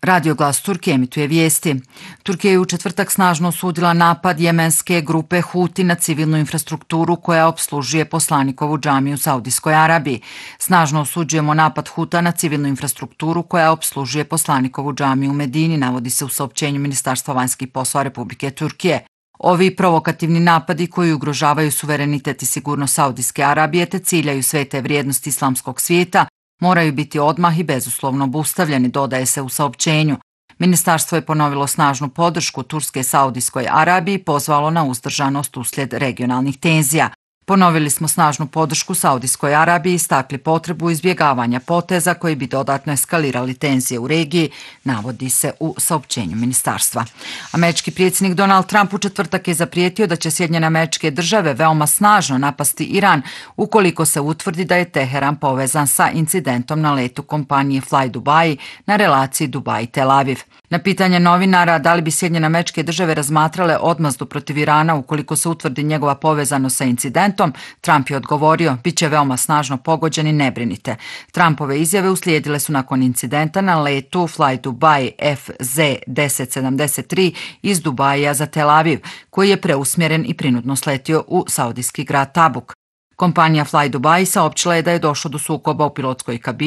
Radio Glas Turke emituje vijesti. Turkija je u četvrtak snažno osudila napad jemenske grupe Huti na civilnu infrastrukturu koja opslužuje poslanikovu džamiju u Saudijskoj Arabiji. Snažno osuđujemo napad Huta na civilnu infrastrukturu koja opslužuje poslanikovu džamiju u Medini, navodi se u saopćenju Ministarstva vanjskih poslova Republike Turkije. Ovi provokativni napadi koji ugrožavaju suverenitet i sigurnost Saudijske Arabije te ciljaju svete vrijednosti islamskog svijeta moraju biti odmah i bezuslovno obustavljeni, dodaje se u saopćenju. Ministarstvo je ponovilo snažnu podršku Turske Saudijskoj Arabiji i pozvalo na uzdržanost uslijed regionalnih tenzija. Ponovili smo snažnu podršku Saudijskoj Arabiji i istakli potrebu izbjegavanja poteza koji bi dodatno eskalirali tenzije u regiji, navodi se u saopćenju ministarstva. Američki predsjednik Donald Trump u četvrtak je zaprijetio da će Sjedinjene Američke Države veoma snažno napasti Iran ukoliko se utvrdi da je Teheran povezan sa incidentom na letu kompanije Fly Dubai na relaciji Dubai-Tel Aviv. Na pitanje novinara da li bi Sjedinjene Američke Države razmatrale odmazdu protiv Irana ukoliko se utvrdi njegova povezanost sa incidentom, Trump je odgovorio: bit će veoma snažno pogođeni, ne brinite. Trumpove izjave uslijedile su nakon incidenta na letu Fly Dubai FZ-1073 iz Dubaija za Tel Aviv, koji je preusmjeren i prinudno sletio u saudijski grad Tabuk. Kompanija Fly Dubai saopćila je da je došlo do sukoba u pilotskoj kabini